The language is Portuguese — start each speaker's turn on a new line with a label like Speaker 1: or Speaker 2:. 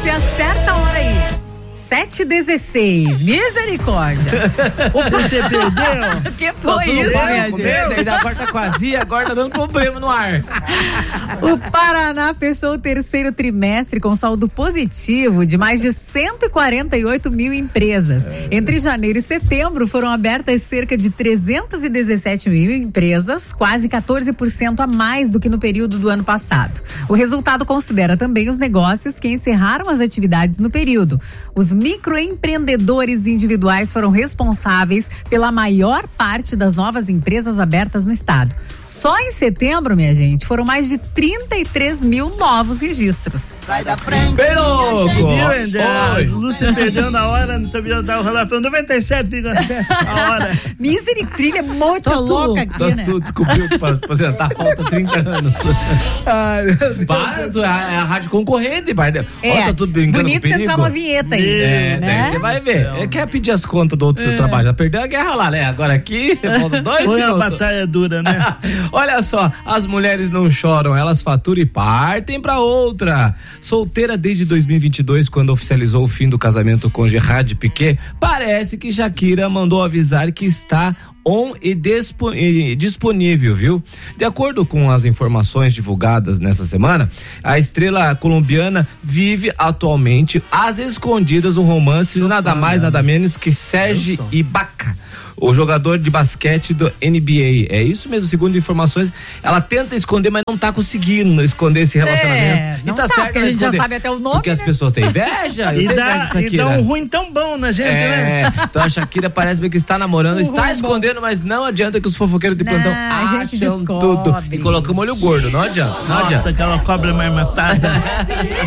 Speaker 1: você acerta a hora aí. 7h16, misericórdia.
Speaker 2: Você perdeu?
Speaker 1: O que foi isso, minha gente?
Speaker 3: Agora tá quase, agora tá dando problema no ar.
Speaker 1: O Paraná fechou o terceiro trimestre com saldo positivo de mais de 148 mil empresas. Entre janeiro e setembro foram abertas cerca de 317 mil empresas, quase 14% a mais do que no período do ano passado. O resultado considera também os negócios que encerraram as atividades no período. Os microempreendedores individuais foram responsáveis pela maior parte das novas empresas abertas no estado. Só em setembro, minha gente, foram mais de 33 mil novos registros.
Speaker 4: Sai da frente.
Speaker 3: Bem louco!
Speaker 2: Viu, André? Lúcia perdeu na hora, não sabia dar o relógio. 97,7 a hora.
Speaker 1: Misericórdia, é muito louca aqui, né?
Speaker 3: Tu descobriu que pra aposentar falta 30 anos.
Speaker 4: Ai, meu Deus.
Speaker 3: Para, é a rádio concorrente, pai. Olha, tá tudo brincando
Speaker 1: bonito
Speaker 3: com
Speaker 1: você
Speaker 3: perigo.
Speaker 1: entrar uma vinheta aí.
Speaker 3: Daí
Speaker 1: né?
Speaker 3: você vai ver. Quer pedir as contas do outro seu trabalho. Já perdeu a guerra lá, né? Agora aqui, falta 2
Speaker 2: Foi
Speaker 3: minutos.
Speaker 2: uma batalha dura, né?
Speaker 3: Olha só, as mulheres não choram, elas faturam e partem pra outra. Solteira desde 2022, quando oficializou o fim do casamento com Gerard Piquet, parece que Shakira mandou avisar que está on e disponível, viu? De acordo com as informações divulgadas nessa semana, a estrela colombiana vive atualmente às escondidas um romance nada mais, nada menos que Serge Ibaka, o jogador de basquete do NBA. É isso mesmo, segundo informações, ela tenta esconder, mas não tá conseguindo esconder esse relacionamento.
Speaker 1: Não
Speaker 3: e tá certo,
Speaker 1: porque a gente já sabe até o nome,
Speaker 3: porque as
Speaker 1: né?
Speaker 3: pessoas têm inveja.
Speaker 2: E dá um ruim tão bom na gente, né?
Speaker 3: Então a Shakira parece que está namorando, está escondendo, mas não adianta que os fofoqueiros de plantão
Speaker 1: a gente
Speaker 3: acham
Speaker 1: descobre
Speaker 3: tudo. E colocou molho gordo, não adianta. Não adianta.
Speaker 2: Nossa, aquela cobra marmotada.